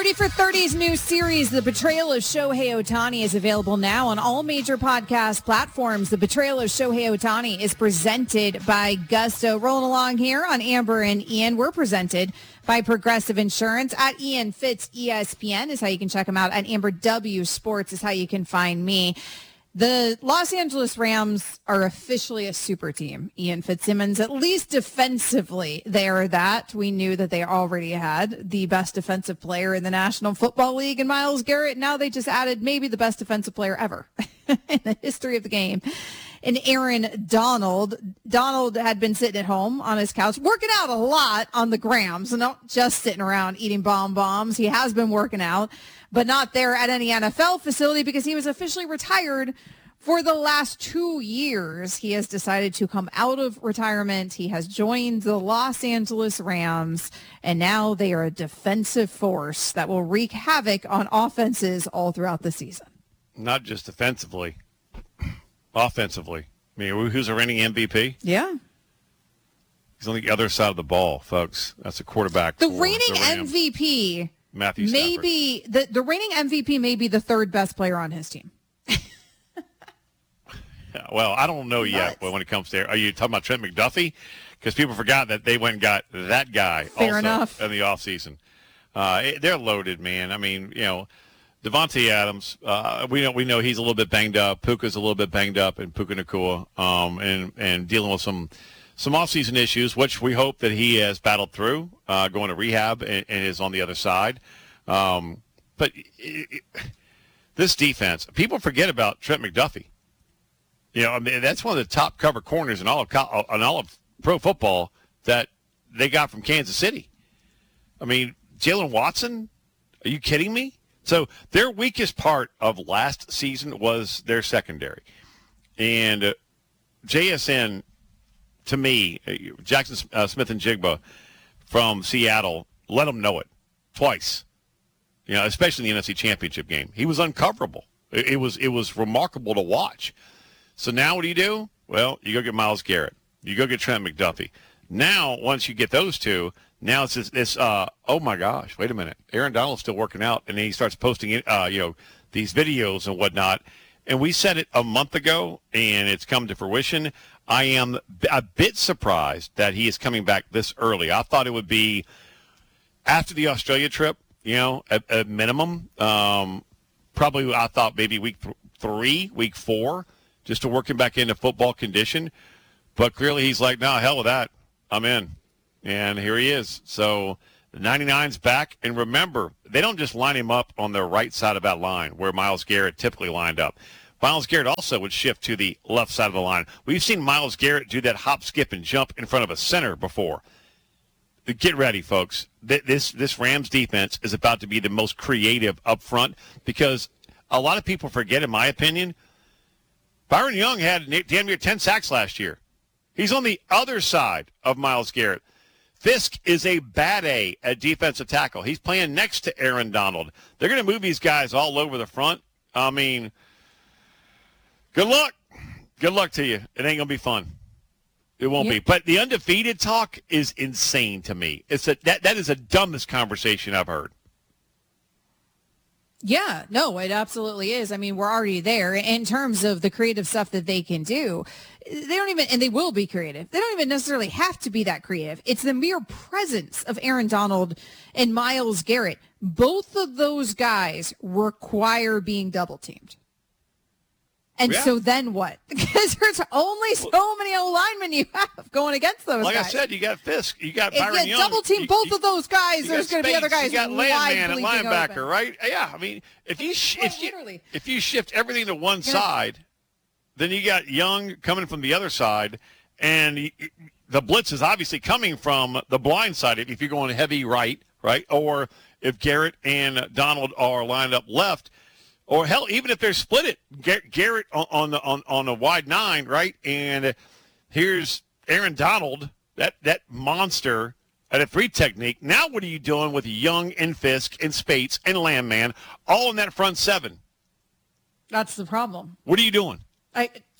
30 for 30's new series, The Betrayal of Shohei Ohtani, is available now on all major podcast platforms. The Betrayal of Shohei Ohtani is presented by Gusto. Rolling along here on Amber and Ian, we're presented by Progressive Insurance. At Ian Fitz ESPN is how you can check him out. At Amber W Sports is how you can find me. The Los Angeles Rams are officially a super team. Ian Fitzsimmons, at least defensively, they are that. We knew that they already had the best defensive player in the National Football League in Myles Garrett. Now they just added maybe the best defensive player ever in the history of the game. And Aaron Donald. Donald had been sitting at home on his couch, working out a lot on the grams, and not just sitting around eating bombs. He has been working out, but not there at any NFL facility because he was officially retired for the last 2 years. He has decided to come out of retirement. He has joined the Los Angeles Rams, and now they are a defensive force that will wreak havoc on offenses all throughout the season. Not just defensively. Offensively. I mean, who's a reigning MVP? Yeah. He's on the other side of the ball, folks. That's a quarterback. The reigning MVP, Matthew Stafford. maybe the reigning MVP may be the third best player on his team. Yeah, well, I don't know yet when it comes to. Are you talking about Trent McDuffie? Because people forgot that they went and got that guy Fair enough. In the offseason. They're loaded, man. I mean, Devontae Adams, we know he's a little bit banged up. Puka's a little bit banged up, and Puka Nacua, and dealing with some offseason issues, which we hope that he has battled through, going to rehab and is on the other side. But this defense, people forget about Trent McDuffie. I mean, that's one of the top cover corners in all of pro football that they got from Kansas City. I mean, Jalen Watson, are you kidding me? So their weakest part of last season was their secondary. And JSN, to me, Jackson Smith and Jigba from Seattle, let them know it twice, especially in the NFC Championship game. He was uncoverable. It was remarkable to watch. So now what do? Well, you go get Myles Garrett. You go get Trent McDuffie. Now, once you get those two, now it's this, oh my gosh, wait a minute. Aaron Donald's still working out, and then he starts posting, these videos and whatnot. And we said it a month ago, and it's come to fruition. I am a bit surprised that he is coming back this early. I thought it would be after the Australia trip, at minimum. Probably I thought maybe week 3, week 4, just to work him back into football condition. But clearly he's like, no, hell with that. I'm in. And here he is. So the 99's back. And remember, they don't just line him up on the right side of that line where Myles Garrett typically lined up. Myles Garrett also would shift to the left side of the line. We've seen Myles Garrett do that hop, skip, and jump in front of a center before. Get ready, folks. This Rams defense is about to be the most creative up front because a lot of people forget, in my opinion, Byron Young had damn near 10 sacks last year. He's on the other side of Myles Garrett. Fisk is a bad A at defensive tackle. He's playing next to Aaron Donald. They're going to move these guys all over the front. I mean, good luck. Good luck to you. It ain't going to be fun. It won't be. But the undefeated talk is insane to me. That is the dumbest conversation I've heard. Yeah, no, it absolutely is. I mean, we're already there in terms of the creative stuff that they can do. They don't even, and they will be creative. They don't even necessarily have to be that creative. It's the mere presence of Aaron Donald and Myles Garrett. Both of those guys require being double teamed. And so then what? Because there's only so many O-linemen you have going against those guys. Like I said, you got Fisk, you got Byron Young. Double team both of those guys, there's going to be other guys. You got Landman and linebacker, open. Right? Yeah, I mean, if you shift everything to one side, then you got Young coming from the other side, and the blitz is obviously coming from the blind side if you're going heavy right? Or if Garrett and Donald are lined up left. Or hell, even if they're split it, Garrett on the wide 9, right? And here's Aaron Donald, that monster at a 3 technique. Now what are you doing with Young and Fisk and Spates and Landman all in that front 7? That's the problem. What are you doing?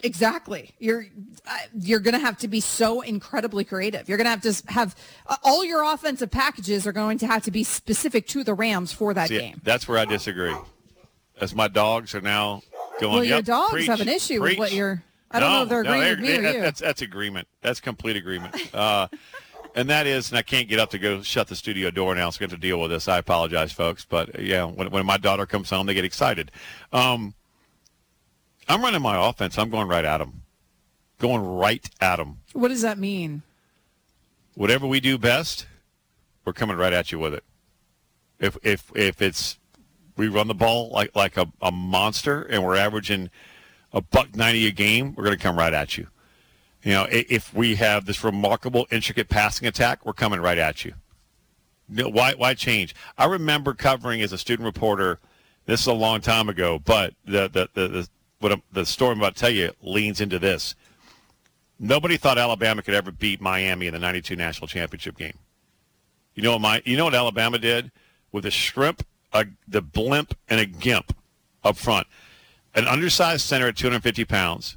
Exactly. You're going to have to be so incredibly creative. You're going to have all your offensive packages are going to have to be specific to the Rams for that game. That's where I disagree. As my dogs are now going, well, your dogs have an issue with what you're. I don't know if they're agreeing with me or you. That's agreement. That's complete agreement. And that is, and I can't get up to go shut the studio door now, so I have to deal with this. I apologize, folks. But, yeah, when my daughter comes home, they get excited. I'm running my offense. I'm going right at them. Going right at them. What does that mean? Whatever we do best, we're coming right at you with it. If it's we run the ball like a monster and we're averaging $190 a game, we're going to come right at you. You know, if we have this remarkable, intricate passing attack, we're coming right at you. Why change? I remember covering as a student reporter, this is a long time ago, but the story I'm about to tell you leans into this. Nobody thought Alabama could ever beat Miami in the 92 national championship game. You know what Alabama did? With a shrimp, the blimp, and a gimp up front. An undersized center at 250 pounds.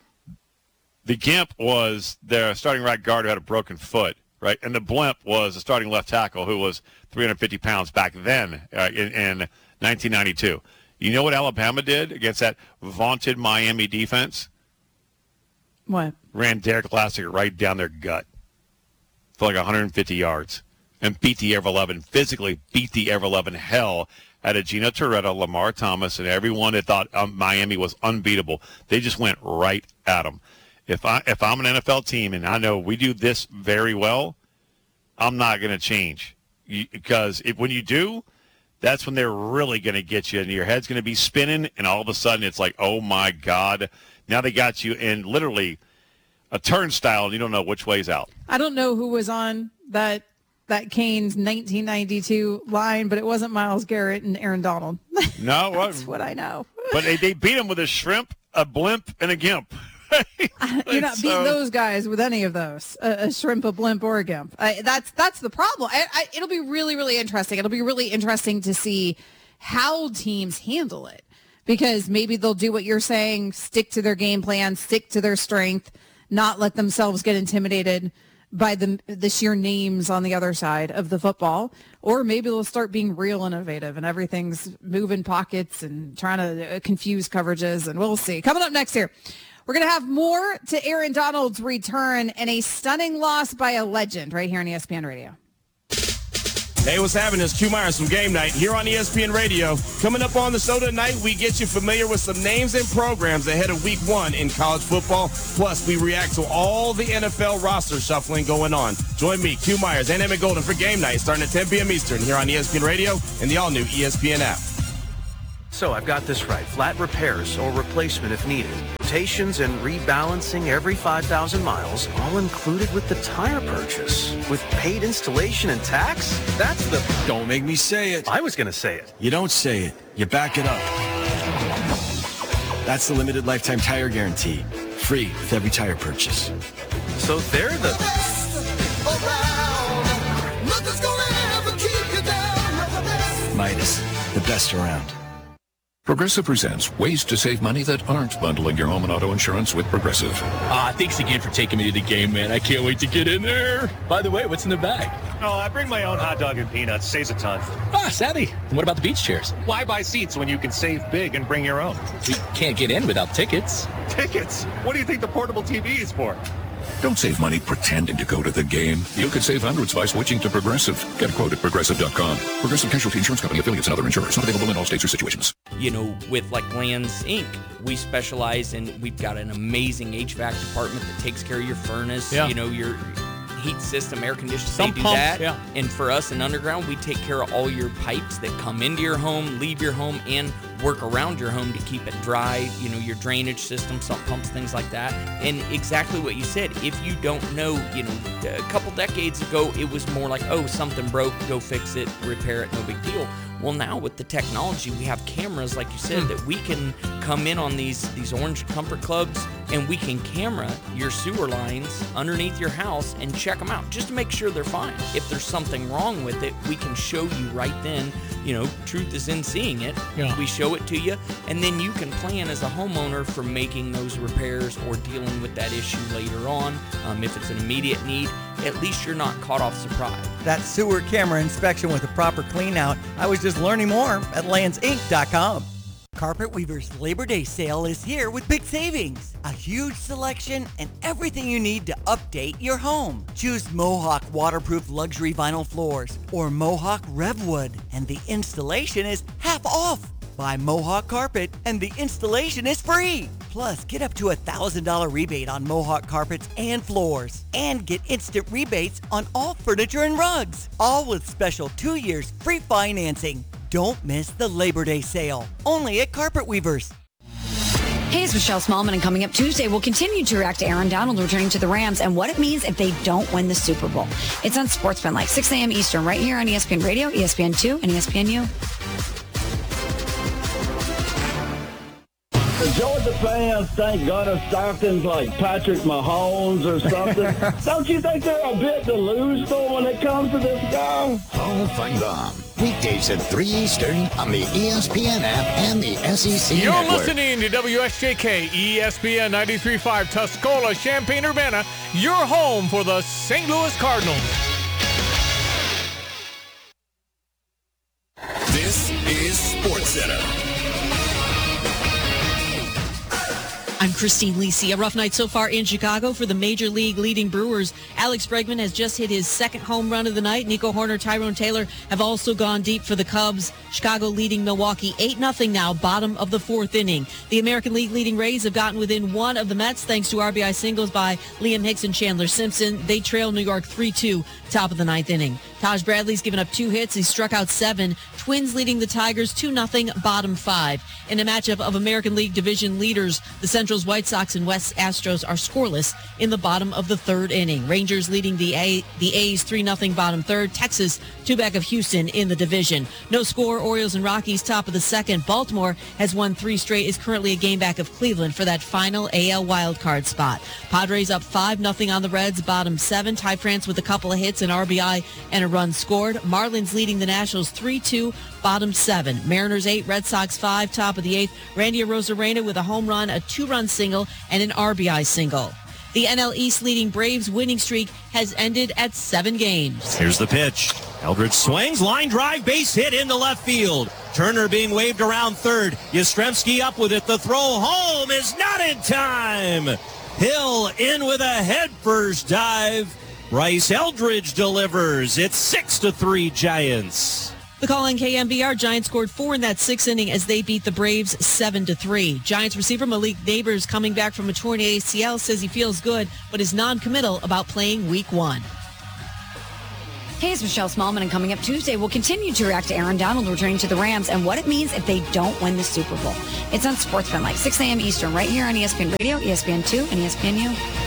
The gimp was their starting right guard who had a broken foot, right? And the blimp was the starting left tackle who was 350 pounds back then in 1992. You know what Alabama did against that vaunted Miami defense? What? Ran Derek Lassiger right down their gut for like 150 yards and beat the ever-loving, physically beat the ever-loving hell out of Gino Toretta, Lamar Thomas, and everyone that thought Miami was unbeatable. They just went right at them. If I'm an NFL team and I know we do this very well, I'm not going to change. Because when you do, that's when they're really going to get you, and your head's going to be spinning, and all of a sudden it's like, oh, my God. Now they got you in literally a turnstile, and you don't know which way's out. I don't know who was on that Canes 1992 line, but it wasn't Myles Garrett and Aaron Donald. No. That's what I know. But they beat him with a shrimp, a blimp, and a gimp. You're not beating those guys with any of those, a shrimp, a blimp, or a gimp. That's the problem. It'll be really, really interesting. It'll be really interesting to see how teams handle it, because maybe they'll do what you're saying, stick to their game plan, stick to their strength, not let themselves get intimidated by the sheer names on the other side of the football, or maybe they'll start being real innovative and everything's moving pockets and trying to confuse coverages, and we'll see. Coming up next here, we're going to have more to Aaron Donald's return and a stunning loss by a legend right here on ESPN Radio. Hey, what's happening? It's Q Myers from Game Night here on ESPN Radio. Coming up on the show tonight, we get you familiar with some names and programs ahead of Week 1 in college football. Plus, we react to all the NFL roster shuffling going on. Join me, Q Myers, and Emmett Golden for Game Night starting at 10 p.m. Eastern here on ESPN Radio and the all-new ESPN app. So I've got this right. Flat repairs or replacement if needed. Rotations and rebalancing every 5,000 miles, all included with the tire purchase. With paid installation and tax? That's the... Don't make me say it. I was going to say it. You don't say it. You back it up. That's the limited lifetime tire guarantee. Free with every tire purchase. So they're the... Midas, the best around. Progressive presents ways to save money that aren't bundling your home and auto insurance with Progressive. Thanks again for taking me to the game, man. I can't wait to get in there. By the way, what's in the bag? Oh, I bring my own hot dog and peanuts. Saves a ton. Savvy. And what about the beach chairs? Why buy seats when you can save big and bring your own? We can't get in without tickets. Tickets? What do you think the portable TV is for? Don't save money pretending to go to the game. You could save hundreds by switching to Progressive. Get a quote at Progressive.com. Progressive Casualty Insurance Company, affiliates, and other insurers. Not available in all states or situations. You know, with like Lands Inc., we specialize in, we've got an amazing HVAC department that takes care of your furnace, you know, your heat system, air conditioning, they do that. Yeah. And for us in Underground, we take care of all your pipes that come into your home, leave your home, and work around your home to keep it dry, you know, your drainage system, sump pumps, things like that. And exactly what you said, if you don't know, you know, a couple decades ago, it was more like, oh, something broke, go fix it, repair it, no big deal. Well, now with the technology, we have cameras, like you said, that we can come in on these orange comfort clubs, and we can camera your sewer lines underneath your house and check them out just to make sure they're fine. If there's something wrong with it, we can show you right then. Truth is in seeing it. Yeah. We show it to you, and then you can plan as a homeowner for making those repairs or dealing with that issue later on. If it's an immediate need, at least you're not caught off surprise. That sewer camera inspection with a proper clean out. I was just learning more at landsinc.com. Carpet Weaver's Labor Day sale is here with big savings. A huge selection and everything you need to update your home. Choose Mohawk waterproof luxury vinyl floors or Mohawk RevWood, and the installation is half off. Buy Mohawk carpet and the installation is free. Plus, get up to $1,000 rebate on Mohawk carpets and floors. And get instant rebates on all furniture and rugs. All with special 2 years free financing. Don't miss the Labor Day sale. Only at Carpet Weavers. Hey, it's Michelle Smallman, and coming up Tuesday, we'll continue to react to Aaron Donald returning to the Rams and what it means if they don't win the Super Bowl. It's on Sportsman 6 a.m. Eastern, right here on ESPN Radio, ESPN2, and ESPNU. The Georgia fans think Gunnar Stockton's like Patrick Mahomes or something. Don't you think they're a bit delusional when it comes to this guy? Hall Fun Bomb. Weekdays at 3 Eastern on the ESPN app and the SEC You're Network. Listening to WSJK, ESPN 93.5, Tuscola, Champaign-Urbana, your home for the St. Louis Cardinals. This is SportsCenter. I'm Christine Lisi. A rough night so far in Chicago for the Major League leading Brewers. Alex Bregman has just hit his second home run of the night. Nico Horner, Tyrone Taylor have also gone deep for the Cubs. Chicago leading Milwaukee 8-0 now, bottom of the fourth inning. The American League leading Rays have gotten within one of the Mets thanks to RBI singles by Liam Hicks and Chandler Simpson. They trail New York 3-2, top of the ninth inning. Taj Bradley's given up 2 hits. He struck out 7. Twins leading the Tigers 2-0, bottom 5. In a matchup of American League division leaders, the Central's White Sox and West Astros are scoreless in the bottom of the third inning. Rangers leading the A's 3-0, bottom third. Texas 2 back of Houston in the division. No score, Orioles and Rockies top of the second. Baltimore has won 3 straight, is currently a game back of Cleveland for that final AL wildcard spot. Padres up 5-0 on the Reds, bottom 7. Ty France with a couple of hits, an RBI, and a run scored. Marlins leading the Nationals 3-2, bottom 7. Mariners 8, Red Sox 5, top of the 8th. Randy Arozarena with a home run, a 2-run single, and an RBI single. The NL East leading Braves winning streak has ended at 7 games. Here's the pitch. Eldridge swings, line drive, base hit into left field. Turner being waved around third. Yastrzemski up with it. The throw home is not in time. Hill in with a head-first dive. Bryce Eldridge delivers. It's 6-3 Giants. The call on KMBR, Giants scored 4 in that 6th inning as they beat the Braves 7-3. Giants receiver Malik Neighbors, coming back from a torn ACL, says he feels good but is non-committal about playing Week 1. Hey, it's Michelle Smallman, and coming up Tuesday, we'll continue to react to Aaron Donald returning to the Rams and what it means if they don't win the Super Bowl. It's on Sportsman 6 a.m. Eastern, right here on ESPN Radio, ESPN2, and ESPNU.